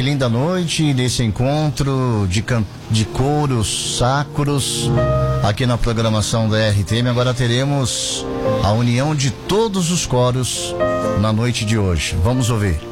Que linda noite desse encontro de coros sacros aqui na programação da RTM. Agora teremos a união de todos os coros na noite de hoje. Vamos ouvir.